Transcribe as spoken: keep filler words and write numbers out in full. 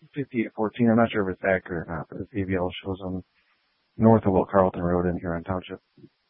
fifty-eight fourteen. I'm not sure if it's accurate or not, but the A B L shows them north of Will Carlton Road in Huron Township.